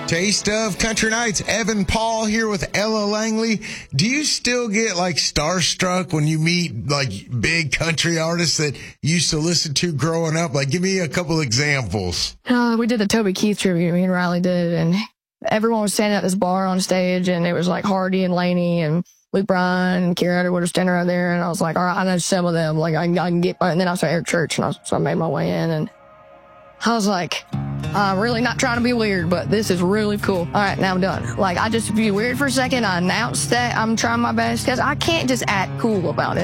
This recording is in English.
Taste of Country Nights. Evan Paul here with Ella Langley. Do you still get like starstruck when you meet like big country artists that you used to listen to growing up? Like, give me a couple examples. We did the Toby Keith tribute, me and Riley did, and everyone was standing at this bar on stage, and it was like Hardy and Laney and Luke Bryan and Carrie Underwood were standing right there, and I was like, all right, I know some of them. Like, I can get by. And then I saw Eric Church, and so I made my way in, and I was like, I'm really not trying to be weird, but this is really cool. All right, now I'm done. Like, I just be weird for a second. I announced that I'm trying my best because I can't just act cool about it.